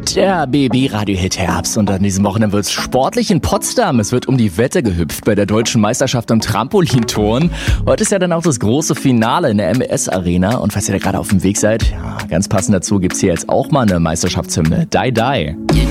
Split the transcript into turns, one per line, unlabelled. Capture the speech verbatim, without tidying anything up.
Der B B-Radio-Hit Herbst und an diesem Wochenende wird es sportlich in Potsdam. Es wird um die Wette gehüpft bei der Deutschen Meisterschaft im Trampolinturnen. Heute ist ja dann auch das große Finale in der M B S-Arena. Und falls ihr da gerade auf dem Weg seid, ja, ganz passend dazu gibt's hier jetzt auch mal eine Meisterschaftshymne. Die Die.